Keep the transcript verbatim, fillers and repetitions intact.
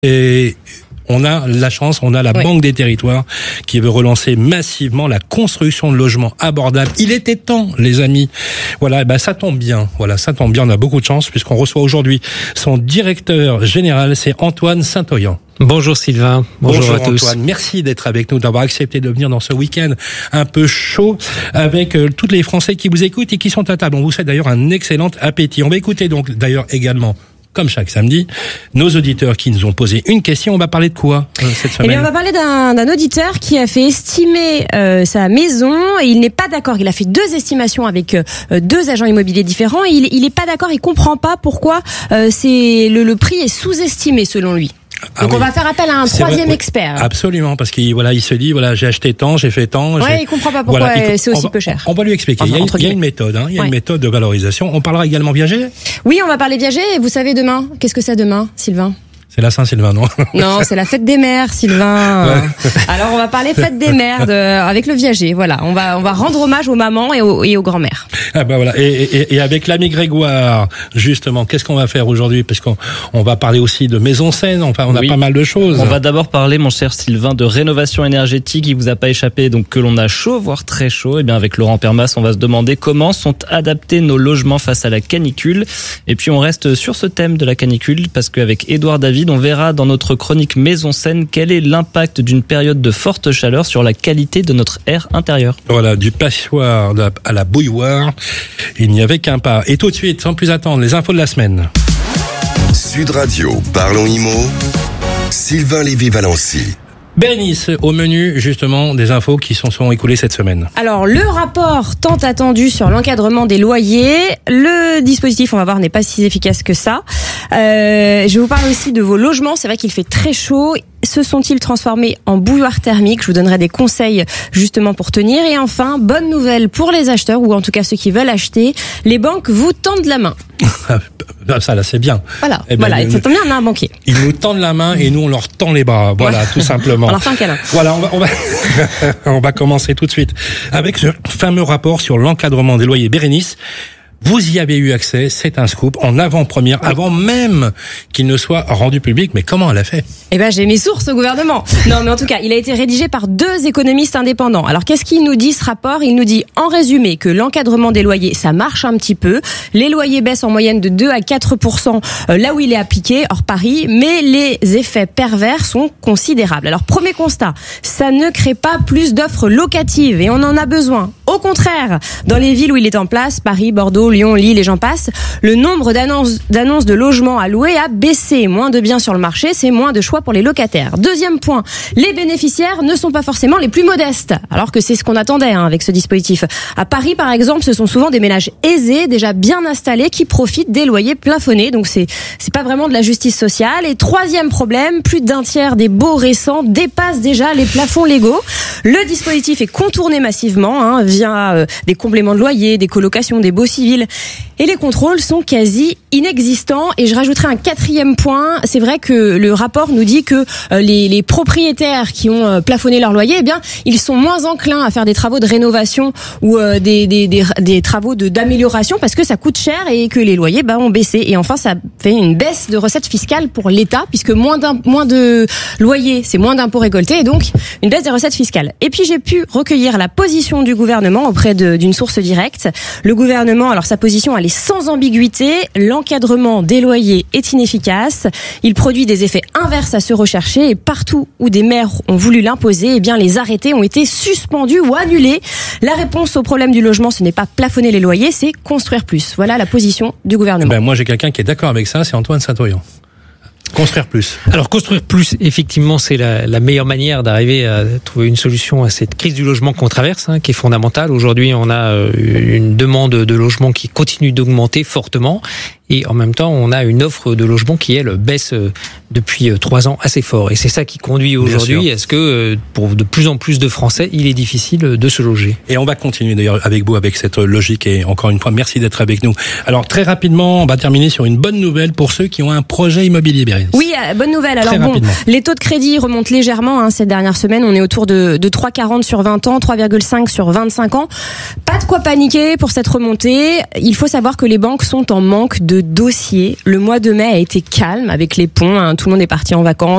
Et on a la chance, on a la oui. Banque des Territoires qui veut relancer massivement la construction de logements abordables. Il était temps, les amis. Voilà, ben ça tombe bien. Voilà, ça tombe bien. On a beaucoup de chance puisqu'on reçoit aujourd'hui son directeur général, c'est Antoine Saint-Oyan. Bonjour Sylvain, bonjour, bonjour à tous. Antoine, merci d'être avec nous, d'avoir accepté de venir dans ce week-end un peu chaud avec euh, tous les Français qui vous écoutent et qui sont à table. On vous souhaite d'ailleurs un excellent appétit. On va écouter donc d'ailleurs également, comme chaque samedi, nos auditeurs qui nous ont posé une question. On va parler de quoi euh, cette semaine ? Eh bien, on va parler d'un, d'un auditeur qui a fait estimer euh, sa maison et il n'est pas d'accord. Il a fait deux estimations avec euh, deux agents immobiliers différents et il, il est pas d'accord. Il comprend pas pourquoi euh, c'est le, le prix est sous-estimé selon lui. Ah Donc oui. on va faire appel à un C'est troisième vrai, expert. Oui, absolument, parce qu'il voilà, il se dit voilà, j'ai acheté tant, j'ai fait tant. Ouais, j'ai... il comprend pas pourquoi voilà, il... c'est aussi va, peu cher. On va lui expliquer. Enfin, il, y a, il y a une méthode, hein, il y a ouais. une méthode de valorisation. On parlera également viager. Oui, on va parler viager. Et vous savez demain, qu'est-ce que c'est demain, Sylvain ? C'est la Saint-Sylvain, non ? Non, c'est la fête des mères, Sylvain. Ouais. Alors on va parler fête des mères de, avec le viager. Voilà, on va on va rendre hommage aux mamans et aux, et aux grands-mères. Ah bah voilà. Et, et, et avec l'ami Grégoire, justement, qu'est-ce qu'on va faire aujourd'hui ? Parce qu'on on va parler aussi de maison saine. Enfin, on a oui. pas mal de choses. On va d'abord parler, mon cher Sylvain, de rénovation énergétique. Il vous a pas échappé, donc que l'on a chaud, voire très chaud. Et bien avec Laurent Permas, on va se demander comment sont adaptés nos logements face à la canicule. Et puis on reste sur ce thème de la canicule parce qu'avec Édouard David, on verra dans notre chronique Maison Saine quel est l'impact d'une période de forte chaleur sur la qualité de notre air intérieur. Voilà, du passoire à la bouilloire, il n'y avait qu'un pas. Et tout de suite, sans plus attendre, les infos de la semaine. Sud Radio, parlons immo, Sylvain Lévy-Valency. Bérénice, au menu justement des infos qui sont, sont écoulées cette semaine. Alors le rapport tant attendu sur l'encadrement des loyers, le dispositif on va voir n'est pas si efficace que ça. Euh, je vous parle aussi de vos logements, c'est vrai qu'il fait très chaud. Se sont-ils transformés en bouilloire thermique ? Je vous donnerai des conseils justement pour tenir. Et enfin, bonne nouvelle pour les acheteurs ou en tout cas ceux qui veulent acheter, les banques vous tendent la main. Ça là c'est bien. Voilà, eh ben, voilà, ça tombe bien, on a un banquier. Ils nous tendent la main et nous on leur tend les bras. Voilà, ouais. Tout simplement. On leur fait un câlin. Voilà, on va, on va, on va commencer tout de suite avec ce fameux rapport sur l'encadrement des loyers. Bérénice, vous y avez eu accès, c'est un scoop, en avant-première, oui. Avant même qu'il ne soit rendu public. Mais comment elle a fait ? Eh ben, j'ai mes sources au gouvernement. Non, mais en tout cas, il a été rédigé par deux économistes indépendants. Alors, qu'est-ce qu'il nous dit, ce rapport ? Il nous dit, en résumé, que l'encadrement des loyers, ça marche un petit peu. Les loyers baissent en moyenne de deux à quatre pour cent là où il est appliqué, hors Paris, mais les effets pervers sont considérables. Alors, premier constat, ça ne crée pas plus d'offres locatives et on en a besoin. Au contraire, dans les villes où il est en place, Paris, Bordeaux, Lyon, Lille et j'en passe, le nombre d'annonces, d'annonces de logements à louer a baissé. Moins de biens sur le marché, c'est moins de choix pour les locataires. Deuxième point, les bénéficiaires ne sont pas forcément les plus modestes, alors que c'est ce qu'on attendait hein, avec ce dispositif. À Paris, par exemple, ce sont souvent des ménages aisés, déjà bien installés, qui profitent des loyers plafonnés. Donc c'est c'est pas vraiment de la justice sociale. Et troisième problème, plus d'un tiers des baux récents dépassent déjà les plafonds légaux. Le dispositif est contourné massivement hein, via euh, des compléments de loyer, des colocations, des baux civils. Et les contrôles sont quasi inexistants. Et je rajouterai un quatrième point. C'est vrai que le rapport nous dit que les, les propriétaires qui ont plafonné leur loyer, eh bien, ils sont moins enclins à faire des travaux de rénovation ou euh, des, des, des, des travaux de, d'amélioration parce que ça coûte cher et que les loyers bah, ont baissé. Et enfin, ça fait une baisse de recettes fiscales pour l'État puisque moins, moins de loyers, c'est moins d'impôts récoltés et donc une baisse des recettes fiscales. Et puis, j'ai pu recueillir la position du gouvernement auprès de, d'une source directe. Le gouvernement, alors sa position, elle est sans ambiguïté. L'encadrement des loyers est inefficace. Il produit des effets inverses à ceux recherchés et partout où des maires ont voulu l'imposer, eh bien les arrêtés ont été suspendus ou annulés. La réponse au problème du logement, ce n'est pas plafonner les loyers, c'est construire plus. Voilà la position du gouvernement. Ben moi j'ai quelqu'un qui est d'accord avec ça, c'est Antoine Saint-Oyan. Construire plus. Alors construire plus, effectivement, c'est la, la meilleure manière d'arriver à trouver une solution à cette crise du logement qu'on traverse, hein, qui est fondamentale. Aujourd'hui, on a une demande de logement qui continue d'augmenter fortement. Et en même temps, on a une offre de logement qui, elle, baisse depuis trois ans assez fort. Et c'est ça qui conduit aujourd'hui à ce que, pour de plus en plus de Français, il est difficile de se loger. Et on va continuer d'ailleurs avec vous, avec cette logique. Et encore une fois, merci d'être avec nous. Alors, très rapidement, on va terminer sur une bonne nouvelle pour ceux qui ont un projet immobilier, Bérénice. Oui, bonne nouvelle. Alors très bon, rapidement. Les taux de crédit remontent légèrement hein, ces dernières semaines. On est autour de, de trois virgule quarante sur vingt ans, trois virgule cinq sur vingt-cinq ans. Pas de quoi paniquer pour cette remontée. Il faut savoir que les banques sont en manque de dossiers. Le mois de mai a été calme avec les ponts. Hein, tout le monde est parti en vacances.